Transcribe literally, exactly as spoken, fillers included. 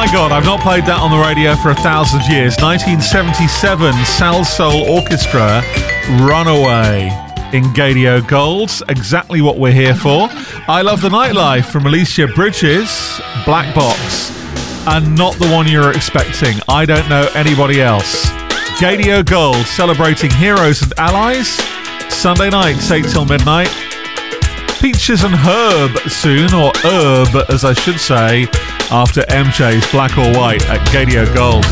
God, I've not played that on the radio for a thousand years. nineteen seventy-seven, Salsoul Orchestra, Runaway in Gadio Golds. Exactly what we're here for. I Love the Nightlife from Alicia Bridges, Black Box. And not the one you're expecting. I don't know anybody else. Gadio Gold, celebrating heroes and allies. Sunday nights, eight till midnight. Peaches and Herb soon, or Herb as I should say, after M J's Black or White at Gadio Gold.